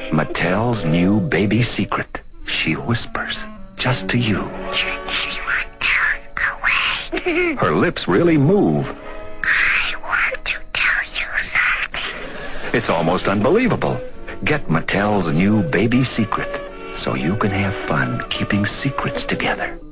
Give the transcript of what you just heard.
Mattel's new baby secret. She whispers, just to you. Should anyone else away? Her lips really move. I want to tell you something. It's almost unbelievable. Get Mattel's new baby secret so you can have fun keeping secrets together.